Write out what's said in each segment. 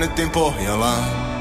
lennettiin Pohjolaan.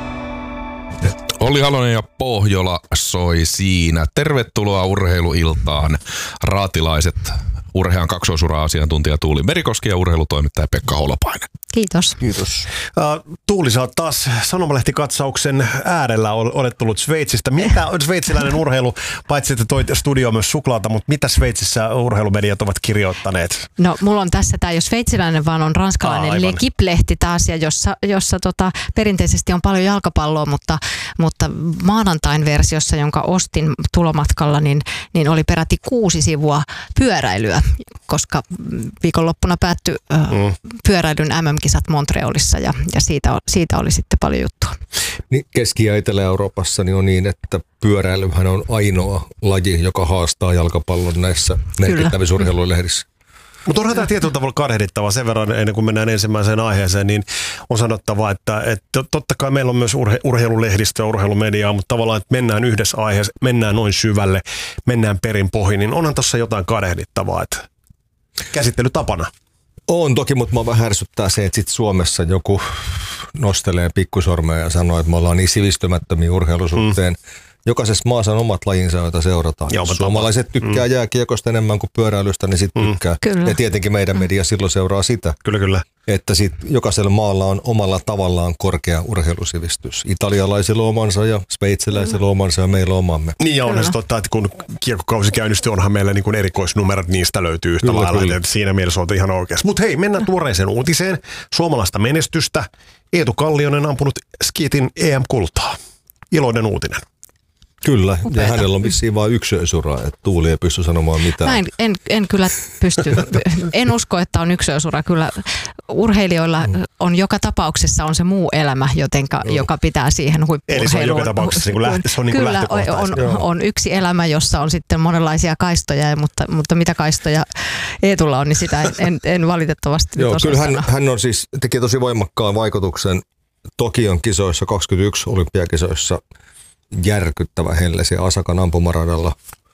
Olli Halonen ja Pohjola soi siinä. Tervetuloa urheiluiltaan, raatilaiset. Urhean kaksoisura-asiantuntija Tuuli Merikoski ja urheilutoimittaja Pekka Holopainen. Kiitos. Kiitos. Tuuli, sä oot taas sanomalehtikatsauksen äärellä, olet tullut Sveitsistä. Mitä on sveitsiläinen urheilu, paitsi että toit studioon myös suklaata, mutta mitä Sveitsissä urheilumediat ovat kirjoittaneet? No, mulla on tässä, tämä ei ole sveitsiläinen, vaan on ranskalainen L'Équipe-lehti taas, ja jossa perinteisesti on paljon jalkapalloa, mutta maanantain versiossa, jonka ostin tulomatkalla, niin oli peräti 6 sivua pyöräilyä, koska viikonloppuna päättyi pyöräilyn MM-kisat Montrealissa ja siitä oli sitten paljon juttua. Niin Keski- ja Etelä-Euroopassa niin on niin, että pyöräilyhän on ainoa laji, joka haastaa jalkapallon näissä merkittävissä urheilulehdissä. Mutta onhan tämä tietyllä tavalla kadehdittavaa sen verran, ennen kuin mennään ensimmäiseen aiheeseen, niin on sanottava, että totta kai meillä on myös urheilulehdistö ja urheilumediaa, mutta tavallaan, että mennään yhdessä aiheessa, mennään noin syvälle, mennään perin pohjin, niin onhan tuossa jotain kadehdittavaa, että käsittelytapana. On toki, mutta mä vähän härsyttää se, että sit Suomessa joku nostelee pikkusormea ja sanoo, että me ollaan niin sivistymättömiä urheilusuhteen. Jokaisessa maassa on omat lajinsa, joita seurataan. Jos suomalaiset tykkää jääkiekosta enemmän kuin pyöräilystä, niin sitten tykkää. Kyllä. Ja tietenkin meidän media silloin seuraa sitä. Kyllä. Että sitten jokaisella maalla on omalla tavallaan korkea urheilusivistys. Italialaisilla omansa ja sveitsiläisillä omansa ja meillä omamme. Niin ja onhan se totta, että kun kiekkokausi käynnistyi, onhan meillä niin kuin erikoisnumerot, niistä löytyy yhtä lailla. Kyllä. Siinä mielessä olette ihan oikeassa. Mutta hei, mennään tuoreeseen uutiseen. Suomalaista menestystä. Eetu Kallionen ampunut skiitin EM-kultaa. Iloinen uutinen. Kyllä, Upeata. Ja hänellä on vissiin vain yksilösura, että Tuuli ei pysty sanomaan mitään. En kyllä pysty. En usko, että on yksilösura. Kyllä urheilijoilla on joka tapauksessa on se muu elämä, joka pitää siihen huippu-urheiluun. Eli se on joka tapauksessa niin Kyllä, on yksi elämä, jossa on sitten monenlaisia kaistoja, mutta mitä kaistoja Eetulla on, niin sitä en valitettavasti Joo, kyllä hän on siis, teki tosi voimakkaan vaikutuksen Tokion kisoissa, 21 olympiakisoissa. Järkyttävä hellesi Asakan ampumaradalla,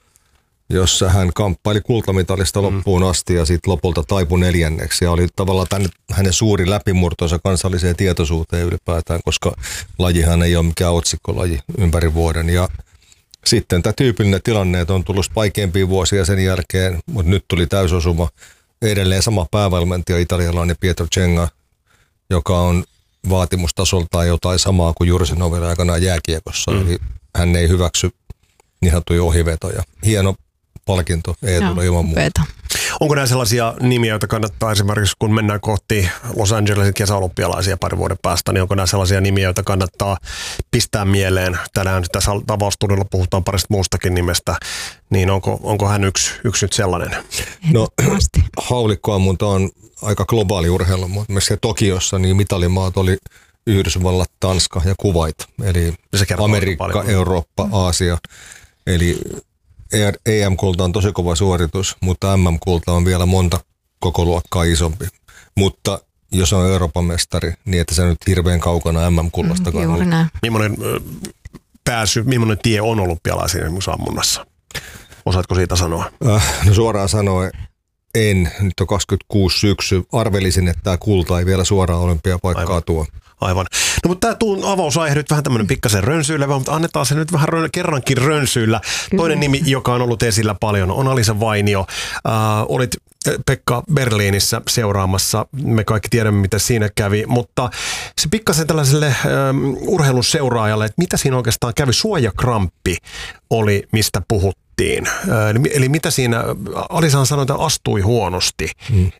jossa hän kamppaili kultamitalista loppuun asti ja sitten lopulta taipui 4. Ja oli tavallaan hänen suuri läpimurtonsa kansalliseen tietoisuuteen ylipäätään, koska lajihan ei ole mikään otsikkolaji ympäri vuoden. Ja sitten tämä tyypillinen tilanne, että on tullut vaikeampia vuosia sen jälkeen, mutta nyt tuli täysosuma. Edelleen sama päävalmentaja, italialainen Pietro Cenga, joka on vaatimustasoltaan jotain samaa kuin Jursinovilla aikanaan jääkiekossa. Eli hän ei hyväksy niin sanottuja ohivetoja. Hieno palkinto Eetulle ilman muuta. Onko nämä sellaisia nimiä, joita kannattaa esimerkiksi, kun mennään kohti Los Angelesin kesäolympialaisia parin vuoden päästä, niin onko nämä sellaisia nimiä, joita kannattaa pistää mieleen? Tänään tässä tavaustuudella puhutaan parista muustakin nimestä, niin onko hän yksi nyt sellainen? No, haulikkoammunta on aika globaali urheilu, mutta myös Tokiossa niin mitalimaat oli Yhdysvallat, Tanska ja Kuwait, eli Amerikka, Eurooppa, Aasia. Eli EM-kulta on tosi kova suoritus, mutta MM-kulta on vielä monta koko luokkaa isompi. Mutta jos on Euroopan mestari, niin että se nyt hirveän kaukana MM-kullastakaan juuri näin. Millainen tie on olympialaisiin ammunnassa? Osaatko siitä sanoa? No suoraan sanoen en. Nyt on 26 syksy. Arvelisin, että tämä kulta ei vielä suoraan olympiapaikkaa tuo. Aivan. No mutta tämä avausaihe nyt vähän tämmöinen pikkasen rönsyilevä, mutta annetaan se nyt vähän kerrankin rönsyillä. Kyllä. Toinen nimi, joka on ollut esillä paljon, on Alisa Vainio. Olit Pekka Berliinissä seuraamassa. Me kaikki tiedämme, mitä siinä kävi, mutta se pikkasen tällaiselle urheilun seuraajalle, että mitä siinä oikeastaan kävi. Suojakramppi oli, mistä puhuttiin. Eli mitä siinä, Alisahan sanoi, että astui huonosti.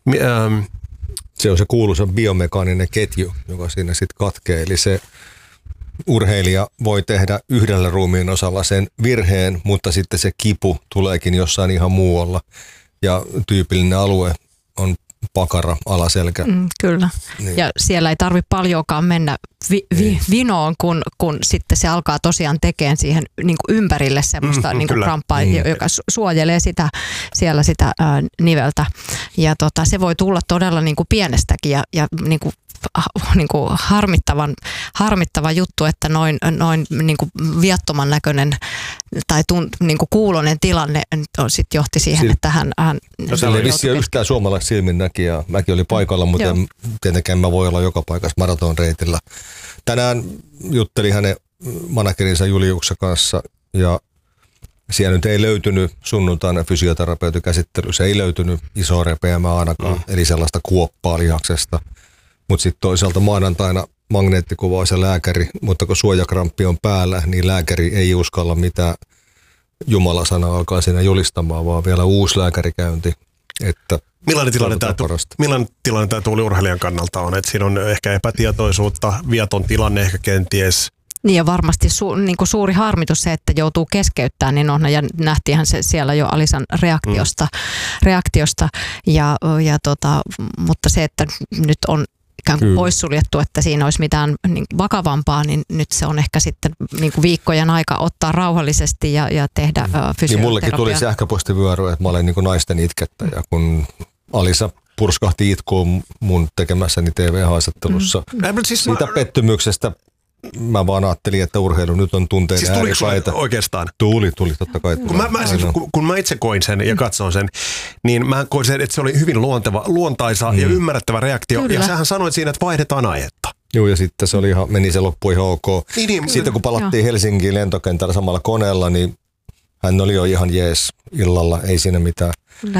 Se on se kuuluisa biomekaaninen ketju, joka siinä sitten katkee. Eli se urheilija voi tehdä yhdellä ruumiin osalla sen virheen, mutta sitten se kipu tuleekin jossain ihan muualla. Ja tyypillinen alue on pakara, alaselkä. Kyllä. Niin. Ja siellä ei tarvitse paljonkaan mennä vinoon, kun sitten se alkaa tosiaan tekemään siihen niin kuin ympärille semmoista niin kuin kramppaa, joka suojelee sitä niveltä. Ja se voi tulla todella niin kuin pienestäkin ja niin kuin niin kuin harmittava juttu, että noin niin kuin viattoman näköinen tai niin kuin kuulonen tilanne sitten johti siihen, että hän se ei vissiin yhtään suomalaista silminnäkijää. Mäkin olin paikalla, mutta tietenkään mä voi olla joka paikassa maratonreitillä. Tänään juttelin hänen managerinsa Juliuksen kanssa ja siellä nyt ei löytynyt sunnuntaina fysioterapeutikäsittelyssä, ei löytynyt isoa repeämää ainakaan, eli sellaista kuoppaa lihaksesta. Mutta sitten toisaalta maanantaina magneettikuvaa se lääkäri, mutta kun suojakramppi on päällä, niin lääkäri ei uskalla mitään Jumala-sanaa alkaa siinä julistamaan, vaan vielä uusi lääkärikäynti. Että millainen tilanne tämä Tuuli urheilijan kannalta on? Että siinä on ehkä epätietoisuutta, viaton tilanne ehkä kenties. Niin ja varmasti niin kuin suuri harmitus se, että joutuu keskeyttämään, niin on, ja nähtiinhän se siellä jo Alisan reaktiosta mutta se, että nyt on ikään kuin poissuljettu, että siinä olisi mitään niin vakavampaa, niin nyt se on ehkä sitten niin kuin viikkojen aika ottaa rauhallisesti ja tehdä fysioterapiaa. Niin mullekin tuli sähköpostivyöry, että mä olen niin kuin naisten itkettäjä, kun Alisa purskahti itkuun mun tekemässäni TV-haastattelussa. Siitä pettymyksestä mä vaan ajattelin, että urheilu nyt on tunteiden ääripäitä. Oikeastaan? Tuli totta kai. Kun mä itse koin sen ja katsoin sen, niin mä koin sen, että se oli hyvin luontaisa ja ymmärrettävä reaktio. Kyllä. Ja sähän sanoit siinä, että vaihdetaan aihetta. Joo, ja sitten se oli meni se loppu ihan ok. Sitten kun palattiin Helsinkiin lentokentällä samalla koneella, niin hän oli jo ihan jees illalla, ei siinä mitään.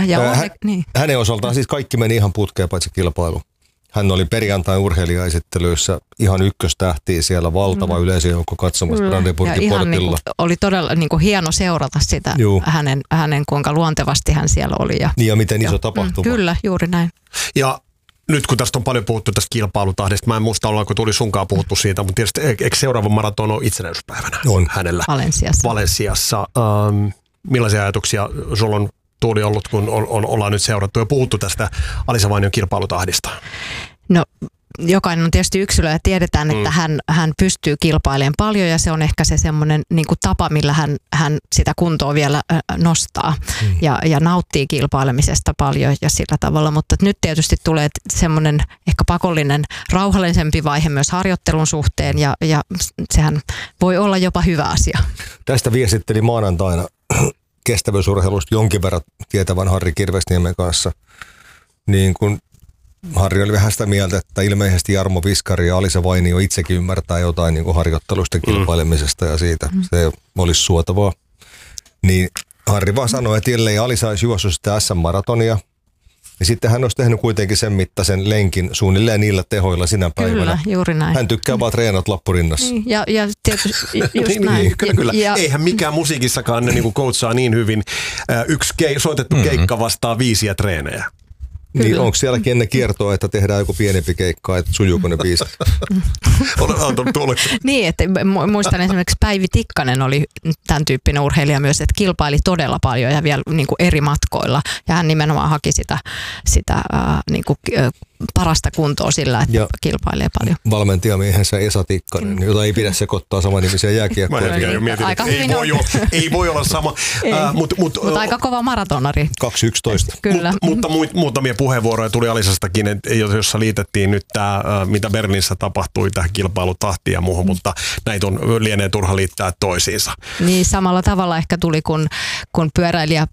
Hänen osaltaan siis kaikki meni ihan putkeen paitsi kilpailu. Hän oli perjantain urheilijaesittelyissä ihan ykköstähtiä siellä, valtava yleisöjoukko katsomassa Brandenburgin portilla. Niin oli todella niin kuin hieno seurata sitä hänen kuinka luontevasti hän siellä oli. Ja miten iso tapahtuma. Kyllä, juuri näin. Ja nyt kun tästä on paljon puhuttu tästä kilpailutahdista, mä en muista ollaanko tuli sunkaan puhuttu siitä, mutta tietysti eikö seuraava maraton ole itsenäisyyspäivänä hänellä? Valensiassa. Millaisia ajatuksia sulla on Tuuli ollut, kun ollaan nyt seurattu ja puhuttu tästä Alisa Vainion kilpailutahdista? No jokainen on tietysti yksilö ja tiedetään, että hän pystyy kilpailemaan paljon ja se on ehkä se semmoinen niin kuin tapa, millä hän sitä kuntoa vielä nostaa ja nauttii kilpailemisesta paljon ja sillä tavalla. Mutta nyt tietysti tulee semmoinen ehkä pakollinen rauhallisempi vaihe myös harjoittelun suhteen ja sehän voi olla jopa hyvä asia. Tästä viestitteli maanantaina kestävyysurheilusta jonkin verran tietävän Harri Kirvesniemen kanssa, niin kun Harri oli vähän sitä mieltä, että ilmeisesti Jarmo Viskari ja Alisa Vainio itsekin ymmärtää jotain niin kuin harjoittelusta kilpailemisesta ja siitä se olisi suotavaa. Niin Harri vaan sanoi, että ellei Alisa olisi juossut sitä SM-maratonia, niin sitten hän olisi tehnyt kuitenkin sen mittaisen lenkin suunnilleen niillä tehoilla sinä päivänä. Kyllä, juuri näin. Hän tykkää vaan treenat lappurinnassa. Niin, ja tietysti just näin. Kyllä. Eihän mikään musiikissakaan ne niin coachaa niin hyvin. Yksi soitettu keikka vastaa 5 treenejä. Kyllä. Niin onko sielläkin ennen kiertoa, että tehdään joku pienempi keikka, että sujuuko ne biisit? Olen antanut tuolle. Niin, että muistan esimerkiksi Päivi Tikkanen oli tämän tyyppinen urheilija myös, että kilpaili todella paljon ja vielä niin kuin eri matkoilla. Ja hän nimenomaan haki sitä niin kuin parasta kuntoa sillä, että kilpailee paljon. Valmentajamiehensä Esa Tikkanen, jota ei pidä sekoittaa samanimisiä jääkiekkoja. Ei voi olla sama. Mutta aika kova maratonari. 2.11. Kyllä. Mutta muutamia puheenvuoroja tuli Alisastakin, jossa liitettiin nyt tämä, mitä Berliinissä tapahtui tähän kilpailutahtiin ja muuhun, mutta näitä lienee turha liittää toisiinsa. Niin samalla tavalla ehkä tuli, kun pyöräilijä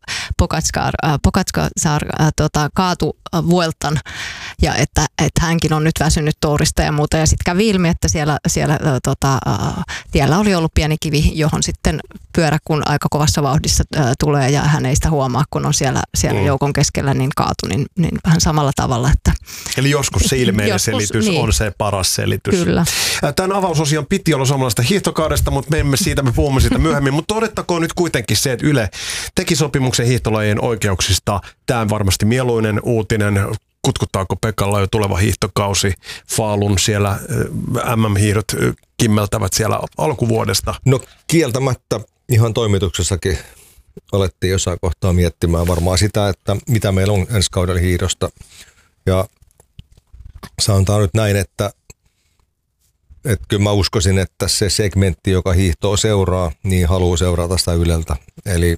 Pogačar kaatui Vueltan ja että hänkin on nyt väsynyt tourista ja muuta. Ja sitten kävi ilmi, että siellä tiellä oli ollut pieni kivi, johon sitten pyörä, kun aika kovassa vauhdissa tulee ja hän ei sitä huomaa, kun on siellä joukon keskellä, niin kaatu, niin vähän samalla tavalla. Että eli joskus se ilmeinen selitys on se paras selitys. Kyllä. Tämän avausosion piti olla suomalaista hiihtokaudesta, mutta me puhumme siitä myöhemmin. Mutta todettakoon nyt kuitenkin se, että Yle teki sopimuksen hiihtolajien oikeuksista. Tämä on varmasti mieluinen uutinen. Kutkuttaako Pekalla jo tuleva hiihtokausi? Falun siellä MM-hiihdot kimmeltävät siellä alkuvuodesta. No kieltämättä ihan toimituksessakin alettiin jossain kohtaa miettimään varmaan sitä, että mitä meillä on ensi kaudella hiihdosta. Ja sanotaan nyt näin, että kyllä mä uskoisin, että se segmentti, joka hiihtoa seuraa, niin haluaa seurata sitä Yleltä. Eli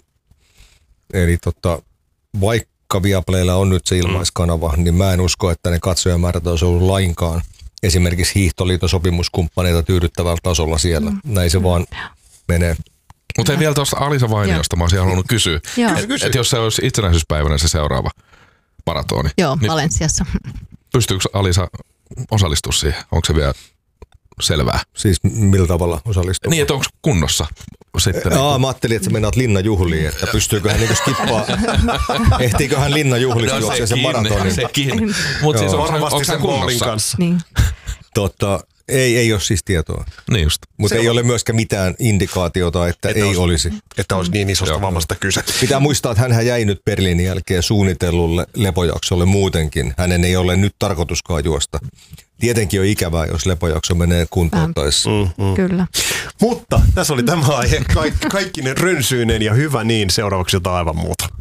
vaikka Viaplaylla on nyt se ilmaiskanava, niin mä en usko, että ne katsojamäärät olisi ollut lainkaan esimerkiksi Hiihtoliiton sopimuskumppaneita tyydyttävällä tasolla siellä. Näin se vaan menee. Mutta vielä tuosta Alisa Vainiosta mä olisin halunnut kysyä, että jos se olisi itsenäisyyspäivänä se seuraava maratoni. Joo, niin Valensiassa. Pystyykö Alisa osallistua siihen? Onko se vielä selvää? Siis millä tavalla osallistua? Niin, että onko kunnossa sitten? Mä ajattelin, että sä menaat linnajuhliin, että pystyykö hän niinku skippaa, ehtiikö hän linnajuhlista juokseen sen maratonin? Sekin. Mutta siis onko hän kunnossa? Niin. Ei ole siis tietoa. Niin just. Mutta ei ole myöskään mitään indikaatiota, että ei olisi. Että olisi niin isosta vammasta kyse. Pitää muistaa, että hän jäi nyt Berliinin jälkeen suunnitellulle lepojaksolle muutenkin. Hänen ei ole nyt tarkoituskaan juosta. Tietenkin on ikävää, jos lepojakso menee kuntouttaessa. Kyllä. Mutta tässä oli tämä aihe. Kaikki ne rönsyinen ja hyvä niin. Seuraavaksi jotain aivan muuta.